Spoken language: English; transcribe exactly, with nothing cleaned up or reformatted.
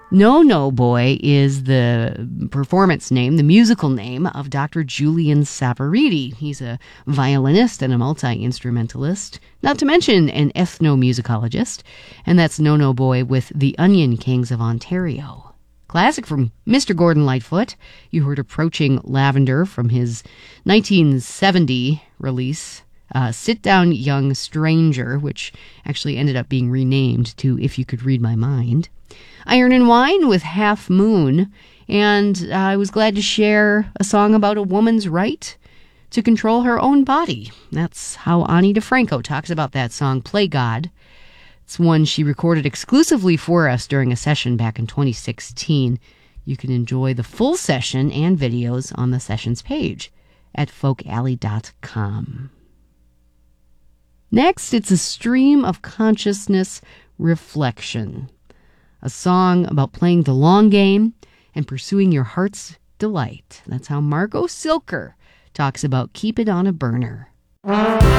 No No Boy is the performance name, the musical name of Doctor Julian Savariti. He's a violinist and a multi-instrumentalist, not to mention an ethnomusicologist, and that's No No Boy with the Onion Kings of Ontario. Classic from Mister Gordon Lightfoot. You heard Approaching Lavender from his nineteen seventy release, uh, Sit Down Young Stranger, which actually ended up being renamed to If You Could Read My Mind. Iron and Wine with Half Moon, and uh, I was glad to share a song about a woman's right to control her own body. That's how Ani DeFranco talks about that song, Play God. It's one she recorded exclusively for us during a session back in twenty sixteen. You can enjoy the full session and videos on the sessions page at folk alley dot com. Next, it's a stream of consciousness reflection. A song about playing the long game and pursuing your heart's delight. That's how Margot Silker talks about Keep It on a Burner.